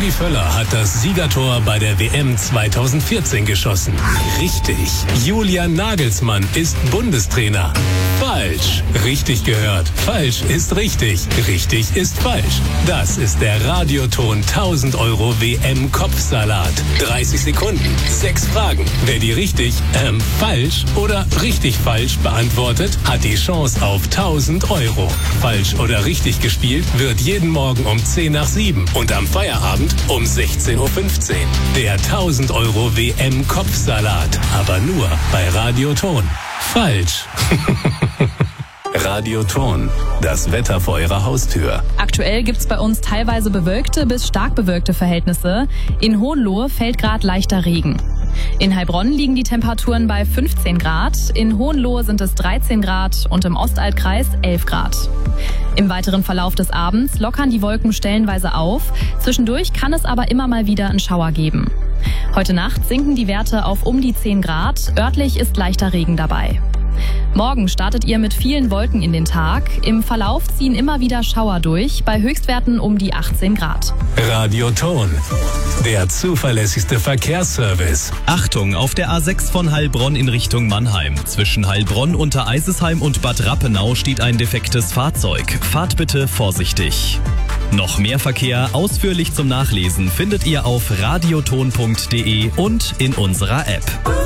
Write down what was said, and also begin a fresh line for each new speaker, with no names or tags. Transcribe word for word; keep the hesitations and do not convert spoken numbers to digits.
Rudi Völler hat das Siegertor bei der W M zweitausendvierzehn geschossen. Richtig. Julian Nagelsmann ist Bundestrainer. Falsch. Richtig gehört. Falsch ist richtig. Richtig ist falsch. Das ist der Radioton tausend Euro W M-Kopfsalat. dreißig Sekunden, sechs Fragen. Wer die richtig, ähm, falsch oder richtig falsch beantwortet, hat die Chance auf tausend Euro. Falsch oder richtig gespielt wird jeden Morgen um zehn nach sieben und am Feierabend um sechzehn Uhr fünfzehn. Der tausend Euro W M-Kopfsalat. Aber nur bei Radioton. Falsch. Radioton. Das Wetter vor Ihrer Haustür.
Aktuell gibt's bei uns teilweise bewölkte bis stark bewölkte Verhältnisse. In Hohenlohe fällt gerade leichter Regen. In Heilbronn liegen die Temperaturen bei fünfzehn Grad, in Hohenlohe sind es dreizehn Grad und im Ostaltkreis elf Grad. Im weiteren Verlauf des Abends lockern die Wolken stellenweise auf, zwischendurch kann es aber immer mal wieder einen Schauer geben. Heute Nacht sinken die Werte auf um die zehn Grad, örtlich ist leichter Regen dabei. Morgen startet ihr mit vielen Wolken in den Tag. Im Verlauf ziehen immer wieder Schauer durch, bei Höchstwerten um die achtzehn Grad.
Radioton. Der zuverlässigste Verkehrsservice.
Achtung, auf der A sechs von Heilbronn in Richtung Mannheim. Zwischen Heilbronn, Untereisesheim und Bad Rappenau steht ein defektes Fahrzeug. Fahrt bitte vorsichtig. Noch mehr Verkehr ausführlich zum Nachlesen findet ihr auf radioton punkt de und in unserer App.